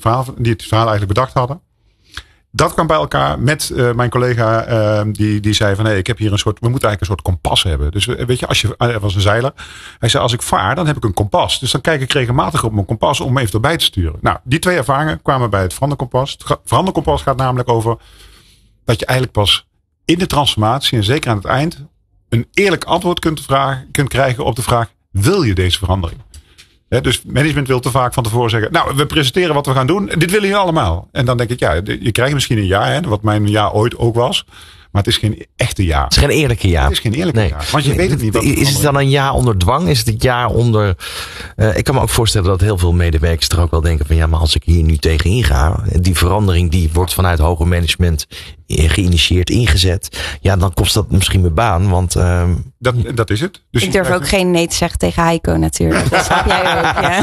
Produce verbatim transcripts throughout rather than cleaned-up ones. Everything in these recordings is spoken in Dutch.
verhaal, die het verhaal eigenlijk bedacht hadden. Dat kwam bij elkaar met uh, mijn collega uh, die, die zei van nee, ik heb hier een soort, we moeten eigenlijk een soort kompas hebben. Dus weet je, als je, hij was een zeiler. Hij zei als ik vaar, dan heb ik een kompas. Dus dan kijk ik regelmatig op mijn kompas om even erbij te sturen. Nou, die twee ervaringen kwamen bij het veranderkompas. Het veranderkompas gaat namelijk over dat je eigenlijk pas in de transformatie en zeker aan het eind een eerlijk antwoord kunt, vragen, kunt krijgen op de vraag, wil je deze verandering? He, dus management wil te vaak van tevoren zeggen, nou, we presenteren wat we gaan doen. Dit willen jullie allemaal. En dan denk ik, ja, je krijgt misschien een ja, hè, wat mijn ja ooit ook was. Maar het is geen echte ja. Het is geen eerlijke ja. Het is geen eerlijke nee. ja. Want je nee, weet het niet. Wat is het dan een ja onder dwang? Is het een ja onder... Uh, ik kan me ook voorstellen dat heel veel medewerkers er ook wel denken van ja, maar als ik hier nu tegen inga, die verandering die wordt vanuit hoger management geïnitieerd, ingezet. Ja, dan kost dat misschien mijn baan. Want uh, dat, dat is het. Dus ik durf ook geen nee te zeggen tegen Heiko natuurlijk. Dat snap jij ook, ja.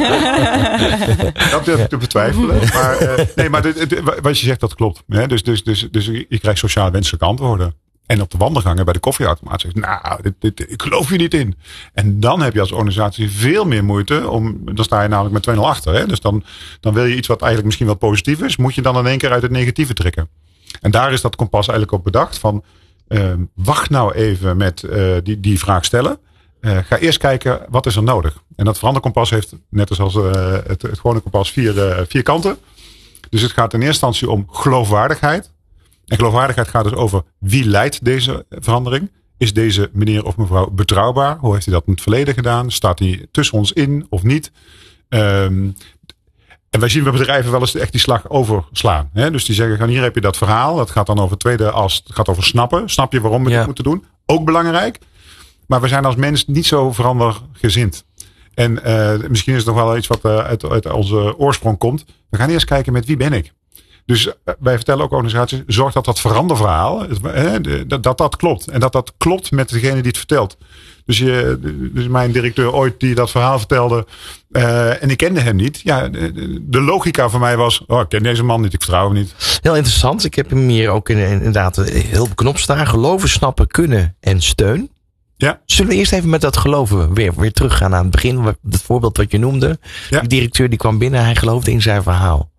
Dat durf ik te betwijfelen. Maar, uh, nee, maar dit, dit, wat je zegt, dat klopt. Hè? Dus, dus, dus, dus je krijgt sociaal wenselijke antwoorden. En op de wandelgangen bij de koffieautomaat zegt, nou, dit, dit, ik geloof je niet in. En dan heb je als organisatie veel meer moeite om, dan sta je namelijk met twee nul achter. Hè? Dus dan, dan wil je iets wat eigenlijk misschien wel positief is, moet je dan in één keer uit het negatieve trekken. En daar is dat kompas eigenlijk op bedacht van, uh, wacht nou even met uh, die, die vraag stellen. Uh, ga eerst kijken, wat is er nodig? En dat veranderkompas heeft, net als uh, het, het gewone kompas, vier, uh, vier kanten. Dus het gaat in eerste instantie om geloofwaardigheid. En geloofwaardigheid gaat dus over wie leidt deze verandering. Is deze meneer of mevrouw betrouwbaar? Hoe heeft hij dat in het verleden gedaan? Staat hij tussen ons in of niet? Um, en wij zien bij bedrijven wel eens echt die slag overslaan. Hè? Dus die zeggen, hier heb je dat verhaal. Dat gaat dan over het tweede as. Het gaat over snappen. Snap je waarom we ja. dit moeten doen? Ook belangrijk. Maar we zijn als mens niet zo verandergezind. En uh, misschien is het nog wel iets wat uh, uit, uit onze oorsprong komt. We gaan eerst kijken met wie ben ik. Dus uh, wij vertellen ook organisaties, zorg dat dat veranderverhaal, uh, dat, dat dat klopt. En dat dat klopt met degene die het vertelt. Dus, je, dus mijn directeur ooit die dat verhaal vertelde uh, en ik kende hem niet. Ja, de, de logica van mij was, oh, ik ken deze man niet, ik vertrouw hem niet. Heel interessant. Ik heb hem hier ook in, inderdaad heel beknopt staan. Geloven, snappen, kunnen en steun. Ja. Zullen we eerst even met dat geloven weer, weer teruggaan aan het begin. Het voorbeeld wat je noemde. Ja. Die directeur die kwam binnen, hij geloofde in zijn verhaal.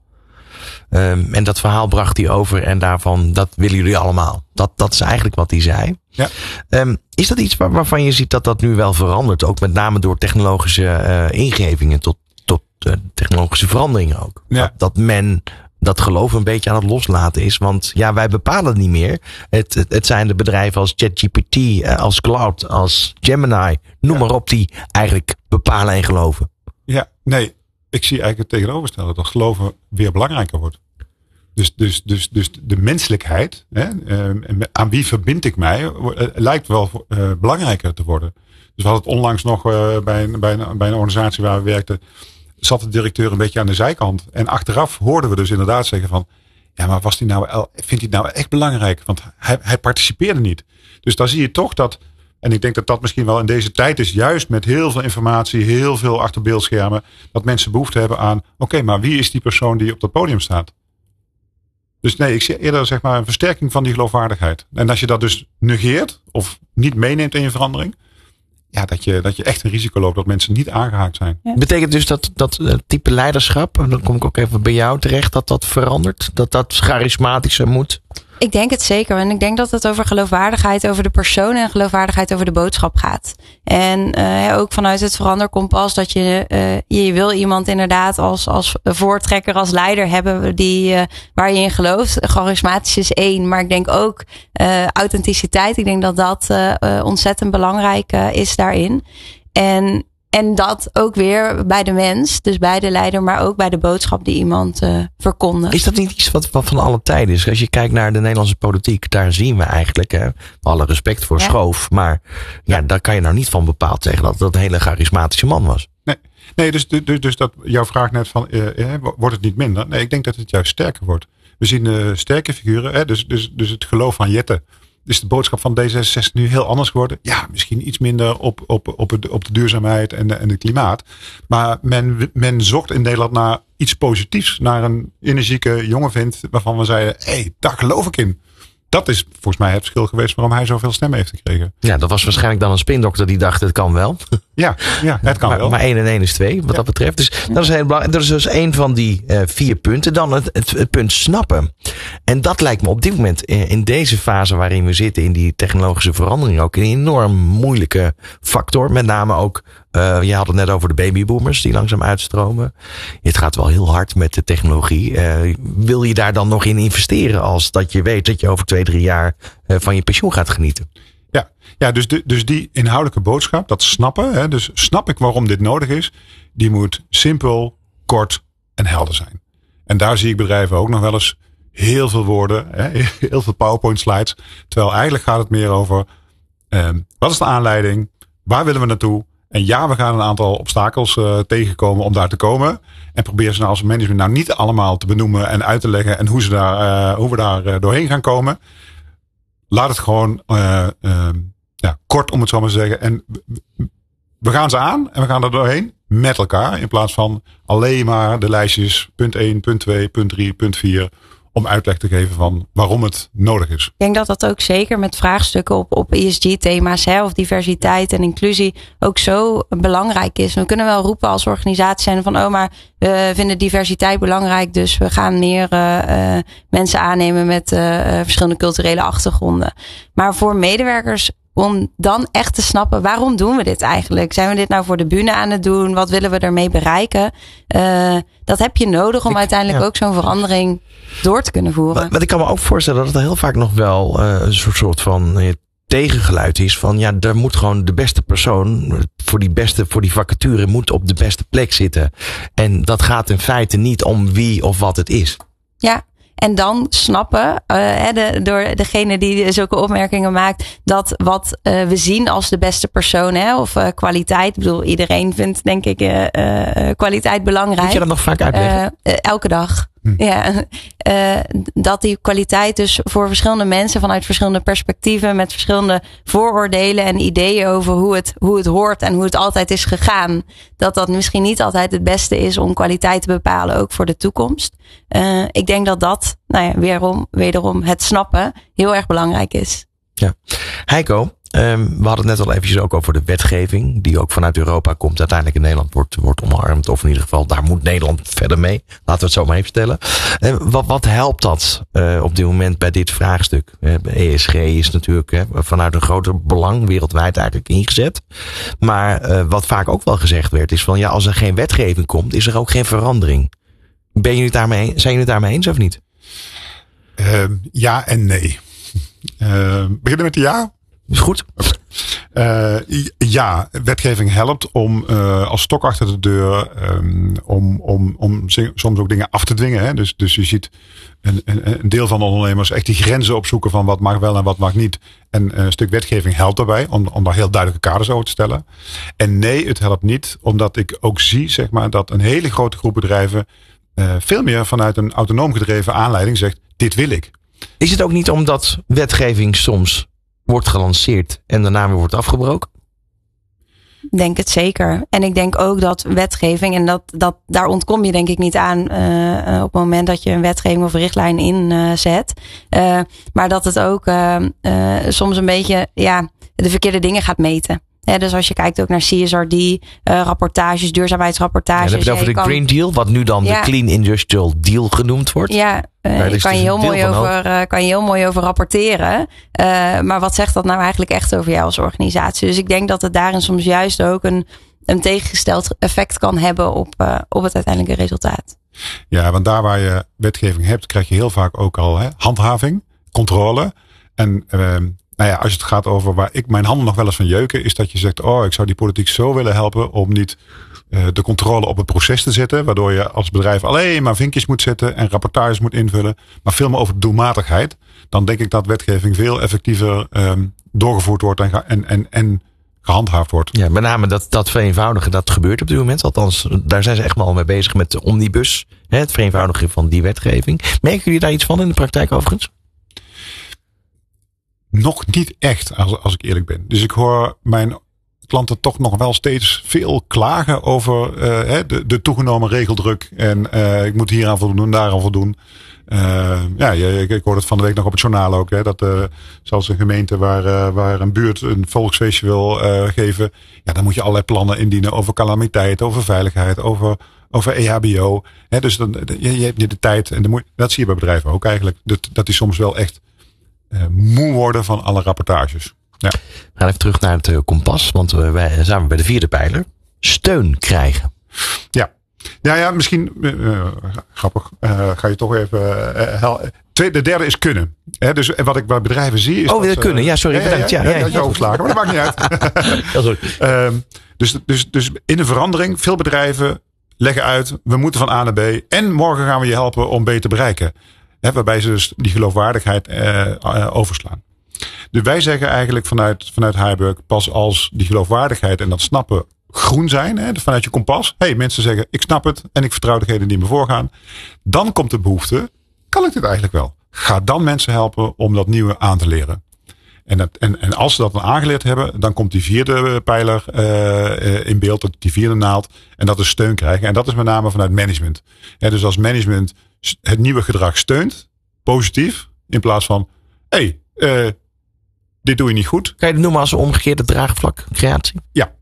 Um, en dat verhaal bracht hij over en daarvan, dat willen jullie allemaal. Dat, dat is eigenlijk wat hij zei. Ja. Um, is dat iets waar, waarvan je ziet dat dat nu wel verandert? Ook met name door technologische uh, ingevingen tot, tot uh, technologische veranderingen ook. Ja. Dat, dat men dat geloof een beetje aan het loslaten is. Want ja, wij bepalen het niet meer. Het, het, het zijn de bedrijven als ChatGPT, uh, als Cloud, als Gemini. Noem ja. maar op, die eigenlijk bepalen en geloven. Ja, nee. Ik zie eigenlijk het tegenovergestelde, dat geloven weer belangrijker wordt. Dus, dus, dus, dus de menselijkheid, hè, aan wie verbind ik mij, lijkt wel uh, belangrijker te worden. Dus we hadden het onlangs nog uh, bij, een, bij, een, bij een organisatie waar we werkten, zat de directeur een beetje aan de zijkant. En achteraf hoorden we dus inderdaad zeggen van, ja, maar was die nou, vindt hij het nou echt belangrijk? Want hij, hij participeerde niet. Dus dan zie je toch dat, en ik denk dat dat misschien wel in deze tijd is, juist met heel veel informatie, heel veel achterbeeldschermen, dat mensen behoefte hebben aan, oké, okay, maar wie is die persoon die op dat podium staat? Dus nee, ik zie eerder zeg maar een versterking van die geloofwaardigheid. En als je dat dus negeert of niet meeneemt in je verandering, ja, dat je, dat je echt een risico loopt dat mensen niet aangehaakt zijn. Ja. Betekent dus dat dat uh, type leiderschap, en dan kom ik ook even bij jou terecht, dat dat verandert? Dat dat charismatischer moet? Ik denk het zeker. En ik denk dat het over geloofwaardigheid over de persoon en geloofwaardigheid over de boodschap gaat. En uh, ook vanuit het veranderkompas dat je, uh, je wil iemand inderdaad als, als voortrekker, als leider hebben die, uh, waar je in gelooft. Charismatisch is één. Maar ik denk ook uh, authenticiteit. Ik denk dat dat uh, uh, ontzettend belangrijk uh, is daarin. En En dat ook weer bij de mens, dus bij de leider, maar ook bij de boodschap die iemand uh, verkondigt. Is dat niet iets wat, wat van alle tijden is? Als je kijkt naar de Nederlandse politiek, daar zien we eigenlijk, hè, alle respect voor ja. Schoof, maar ja, daar kan je nou niet van bepaald zeggen dat dat een hele charismatische man was. Nee, nee dus, dus, dus dat jouw vraag net van, uh, wordt het niet minder? Nee, ik denk dat het juist sterker wordt. We zien uh, sterke figuren, hè, dus, dus, dus het geloof van Jette. Is de boodschap van D zesenzestig nu heel anders geworden? Ja, misschien iets minder op, op, op, het, op de duurzaamheid en, en het klimaat. Maar men, men zocht in Nederland naar iets positiefs. Naar een energieke jonge vent waarvan we zeiden, hé, hey, daar geloof ik in. Dat is volgens mij het verschil geweest waarom hij zoveel stemmen heeft gekregen. Ja, dat was waarschijnlijk dan een spindokter die dacht, het kan wel. Ja, ja het kan maar, wel. Maar één en één is twee, wat ja. dat betreft. Dus dat is heel belangrijk. Dat is dus één van die uh, vier punten. Dan het, het, het punt snappen. En dat lijkt me op dit moment, in, in deze fase waarin we zitten, in die technologische verandering, ook een enorm moeilijke factor. Met name ook, uh, je had het net over de babyboomers die langzaam uitstromen. Het gaat wel heel hard met de technologie. Uh, wil je daar dan nog in investeren als dat je weet dat je over twee, drie jaar uh, van je pensioen gaat genieten? Ja, ja dus, de, dus die inhoudelijke boodschap, dat snappen. Hè, dus snap ik waarom dit nodig is. Die moet simpel, kort en helder zijn. En daar zie ik bedrijven ook nog wel eens heel veel woorden. Hè, heel veel PowerPoint slides. Terwijl eigenlijk gaat het meer over. Eh, wat is de aanleiding? Waar willen we naartoe? En ja, we gaan een aantal obstakels uh, tegenkomen om daar te komen. En probeer ze nou als management nou niet allemaal te benoemen en uit te leggen. En hoe, ze daar, uh, hoe we daar uh, doorheen gaan komen. Laat het gewoon uh, uh, ja, kort, om het zo maar te zeggen. En we gaan ze aan en we gaan er doorheen met elkaar. In plaats van alleen maar de lijstjes punt één, punt twee, punt drie, punt vier. Om uitleg te geven van waarom het nodig is. Ik denk dat dat ook zeker met vraagstukken op, op E S G-thema's hè, of diversiteit en inclusie ook zo belangrijk is. We kunnen wel roepen als organisatie zijn van oh, maar we vinden diversiteit belangrijk, dus we gaan meer uh, uh, mensen aannemen met uh, verschillende culturele achtergronden. Maar voor medewerkers om dan echt te snappen, waarom doen we dit eigenlijk? Zijn we dit nou voor de bühne aan het doen? Wat willen we ermee bereiken? Uh, dat heb je nodig om ik, uiteindelijk ja. ook zo'n verandering door te kunnen voeren. Maar, maar ik kan me ook voorstellen dat het heel vaak nog wel uh, een soort, soort van uh, tegengeluid is van ja, daar moet gewoon de beste persoon voor die beste, voor die vacature moet op de beste plek zitten. En dat gaat in feite niet om wie of wat het is. Ja. En dan snappen, uh, de, door degene die zulke opmerkingen maakt, dat wat uh, we zien als de beste persoon, hè, of uh, kwaliteit. Ik bedoel, iedereen vindt denk ik uh, uh, kwaliteit belangrijk. Moet je dat nog vaak uitleggen? Uh, uh, elke dag. Hm. Ja, uh, dat die kwaliteit dus voor verschillende mensen vanuit verschillende perspectieven, met verschillende vooroordelen en ideeën over hoe het, hoe het hoort en hoe het altijd is gegaan. Dat dat misschien niet altijd het beste is om kwaliteit te bepalen, ook voor de toekomst. Uh, ik denk dat dat, nou ja, weerom, wederom het snappen heel erg belangrijk is. Ja, Heiko. Um, we hadden het net al eventjes ook over de wetgeving die ook vanuit Europa komt. Uiteindelijk in Nederland wordt, wordt omarmd. Of in ieder geval, daar moet Nederland verder mee. Laten we het zo maar even stellen. Uh, wat, wat helpt dat uh, op dit moment bij dit vraagstuk? Uh, E S G is natuurlijk uh, vanuit een groter belang wereldwijd eigenlijk ingezet. Maar uh, wat vaak ook wel gezegd werd is van ja, als er geen wetgeving komt, is er ook geen verandering. Ben je het daarmee, zijn jullie het daarmee eens of niet? Uh, ja en nee. Uh, beginnen met de ja? Is goed. Uh, ja, wetgeving helpt om uh, als stok achter de deur um, om, om, om soms ook dingen af te dwingen. Hè? Dus, dus je ziet een, een, een deel van de ondernemers echt die grenzen opzoeken van wat mag wel en wat mag niet. En een stuk wetgeving helpt daarbij om, om daar heel duidelijke kaders over te stellen. En nee, het helpt niet omdat ik ook zie zeg maar, dat een hele grote groep bedrijven uh, veel meer vanuit een autonoom gedreven aanleiding zegt, dit wil ik. Is het ook niet omdat wetgeving soms wordt gelanceerd en daarna weer wordt afgebroken? Ik denk het zeker. En ik denk ook dat wetgeving, en dat, dat, daar ontkom je denk ik niet aan uh, op het moment dat je een wetgeving of richtlijn inzet. Uh, uh, maar dat het ook uh, uh, soms een beetje ja, de verkeerde dingen gaat meten. Ja, dus als je kijkt ook naar C S R D, uh, rapportages, duurzaamheidsrapportages. Ja, dan heb je het over de kan, Green Deal, wat nu dan ja, de Clean Industrial Deal genoemd wordt. Ja, uh, daar kan, je heel mooi over, uh, kan je heel mooi over rapporteren. Uh, maar wat zegt dat nou eigenlijk echt over jou als organisatie? Dus ik denk dat het daarin soms juist ook een, een tegengesteld effect kan hebben op, uh, op het uiteindelijke resultaat. Ja, want daar waar je wetgeving hebt, krijg je heel vaak ook al hè, handhaving, controle. En uh, nou ja, als het gaat over waar ik mijn handen nog wel eens van jeuken, is dat je zegt, oh, ik zou die politiek zo willen helpen om niet uh, de controle op het proces te zetten. Waardoor je als bedrijf alleen maar vinkjes moet zetten en rapportages moet invullen. Maar veel meer over de doelmatigheid. Dan denk ik dat wetgeving veel effectiever um, doorgevoerd wordt en, en, en, en gehandhaafd wordt. Ja, met name dat, dat vereenvoudigen, dat gebeurt op dit moment. Althans, daar zijn ze echt wel mee bezig met de omnibus. Hè, het vereenvoudigen van die wetgeving. Merken jullie daar iets van in de praktijk overigens? Nog niet echt, als, als ik eerlijk ben. Dus ik hoor mijn klanten toch nog wel steeds veel klagen over uh, hè, de, de toegenomen regeldruk. En uh, ik moet hier aan voldoen, daar aan voldoen. Uh, ja, ik, ik hoorde het van de week nog op het journaal ook. Hè, dat uh, zelfs een gemeente waar, uh, waar een buurt een volksfeestje wil uh, geven. Ja, dan moet je allerlei plannen indienen over calamiteit, over veiligheid, over, over E H B O. Hè, dus dan, je, je hebt niet de tijd. En de moe- dat zie je bij bedrijven ook eigenlijk. Dat, dat is soms wel echt uh, moe worden van alle rapportages. Ja. We gaan even terug naar het uh, kompas. Want uh, wij zijn bij de vierde pijler. Steun krijgen. Ja. Ja, ja, misschien uh, grappig. Uh, ga je toch even uh, hel- Tweede, de derde is kunnen. He, dus wat ik bij bedrijven zie is. Oh, weer kunnen. Ja, sorry. Ja, bedankt. ja, Ja, ja, ja, ja, ja, overslagen, maar dat maakt niet uit. Ja, sorry. uh, dus, dus, dus in een verandering, veel bedrijven leggen uit, we moeten van A naar B. En morgen gaan we je helpen om B te bereiken. He, waarbij ze dus die geloofwaardigheid uh, uh, overslaan. Dus wij zeggen eigenlijk vanuit, vanuit Heiberg, pas als die geloofwaardigheid en dat snappen groen zijn, hè, vanuit je kompas. Hey, mensen zeggen, ik snap het en ik vertrouw degenen die me voorgaan. Dan komt de behoefte, kan ik dit eigenlijk wel? Ga dan mensen helpen om dat nieuwe aan te leren. En, dat, en, en als ze dat dan aangeleerd hebben, dan komt die vierde pijler uh, in beeld, die vierde naald. En dat is steun krijgen. En dat is met name vanuit management. Ja, dus als management het nieuwe gedrag steunt, positief, in plaats van, hé, hey, uh, dit doe je niet goed. Kan je het noemen als een omgekeerde draagvlak creatie? Ja.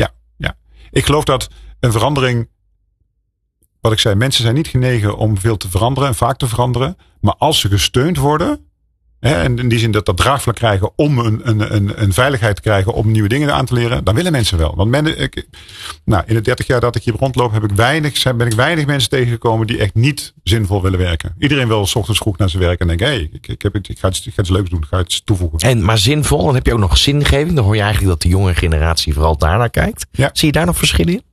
Ik geloof dat een verandering, wat ik zei, mensen zijn niet genegen om veel te veranderen en vaak te veranderen. Maar als ze gesteund worden, hè, en in die zin dat dat draagvlak krijgen om een, een, een, een veiligheid te krijgen om nieuwe dingen aan te leren, dan willen mensen wel. Want men, ik, nou, in de dertig jaar dat ik hier rondloop, heb ik weinig, ben ik weinig mensen tegengekomen die echt niet zinvol willen werken. Iedereen wil 's ochtends vroeg naar zijn werk en denkt, hé, hey, ik, ik, heb het, ik, ga iets, ik ga iets leuks doen, ik ga iets toevoegen. En, maar zinvol, dan heb je ook nog zingeving. Dan hoor je eigenlijk dat de jonge generatie vooral daarnaar kijkt. Ja. Zie je daar nog verschillen in?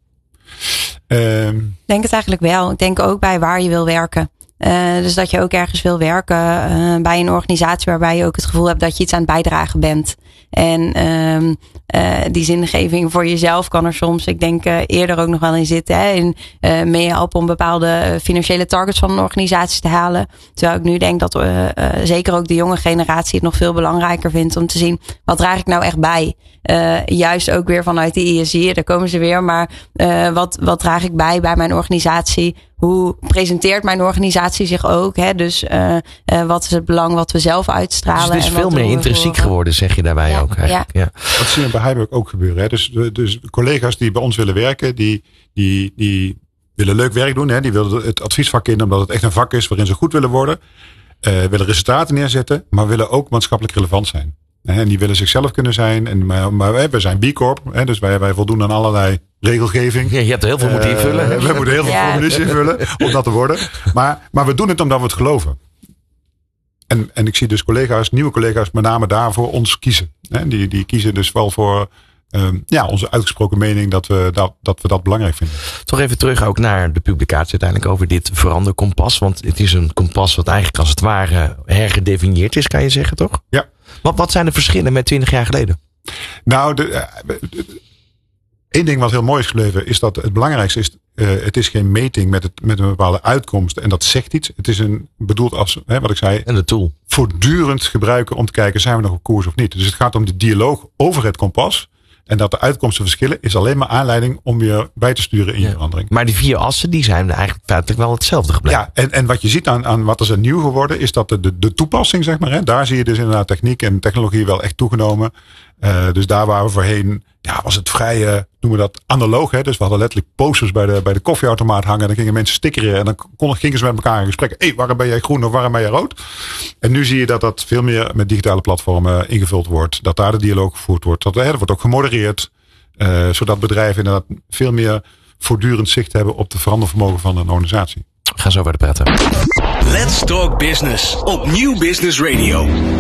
Um, ik denk het eigenlijk wel. Ik denk ook bij waar je wil werken. Uh, dus dat je ook ergens wil werken uh, bij een organisatie waarbij je ook het gevoel hebt dat je iets aan het bijdragen bent. En um, uh, die zingeving voor jezelf kan er soms, ik denk uh, eerder ook nog wel in zitten. Hè, in uh, mee helpen om bepaalde financiële targets van een organisatie te halen. Terwijl ik nu denk dat uh, uh, zeker ook de jonge generatie het nog veel belangrijker vindt om te zien, wat draag ik nou echt bij? Uh, juist ook weer vanuit de I S I, daar komen ze weer. Maar uh, wat, wat draag ik bij bij mijn organisatie? Hoe presenteert mijn organisatie zich ook? Hè? Dus uh, uh, wat is het belang wat we zelf uitstralen? Dus het is veel meer intrinsiek voor... geworden, zeg je daarbij ja, ook. Eigenlijk. Ja. Ja. Dat zie je bij Heiberg ook gebeuren. Hè? Dus, dus collega's die bij ons willen werken, die, die, die willen leuk werk doen. Hè? Die willen het adviesvak in, omdat het echt een vak is waarin ze goed willen worden. Uh, willen resultaten neerzetten, maar willen ook maatschappelijk relevant zijn. En die willen zichzelf kunnen zijn. En, maar, maar wij zijn B Corp. Hè, dus wij, wij voldoen aan allerlei regelgeving. Ja, je hebt er heel veel uh, moeten invullen. We moeten heel veel ja. formuliertjes invullen om dat te worden. Maar, maar we doen het omdat we het geloven. En, en ik zie dus collega's, nieuwe collega's, met name daarvoor ons kiezen. Hè, die, die kiezen dus wel voor um, ja, onze uitgesproken mening dat we dat, dat we dat belangrijk vinden. Toch even terug ook naar de publicatie uiteindelijk over dit veranderkompas. Want het is een kompas wat eigenlijk als het ware hergedefinieerd is, kan je zeggen, toch? Ja. Wat, wat zijn de verschillen met twintig jaar geleden? Nou, de, de, de, één ding wat heel mooi is gebleven is dat het belangrijkste is, uh, het is geen meting met, het, met een bepaalde uitkomst en dat zegt iets. Het is een, bedoeld als, hè, wat ik zei, en de tool. Voortdurend gebruiken om te kijken, zijn we nog op koers of niet. Dus het gaat om de dialoog over het kompas. En dat de uitkomsten verschillen is alleen maar aanleiding om weer bij te sturen in je ja. verandering. Maar die vier assen die zijn eigenlijk feitelijk wel hetzelfde gebleven. Ja, en, en wat je ziet aan, aan wat er is nieuw geworden is dat de, de, de toepassing, zeg maar. Hè, daar zie je dus inderdaad techniek en technologie wel echt toegenomen. Uh, dus daar waar we voorheen, ja, was het vrij, uh, noemen we dat analoog. Hè? Dus we hadden letterlijk posters bij de, bij de koffieautomaat hangen. Dan gingen mensen stickeren en dan kon, gingen ze met elkaar in gesprek. Hé, hey, waarom ben jij groen of waarom ben jij rood? En nu zie je dat dat veel meer met digitale platformen ingevuld wordt. Dat daar de dialoog gevoerd wordt. Dat, hè, dat wordt ook gemodereerd. Uh, zodat bedrijven inderdaad veel meer voortdurend zicht hebben op de verandervermogen van een organisatie. We gaan zo verder praten. Let's Talk Business op Nieuw Business Radio.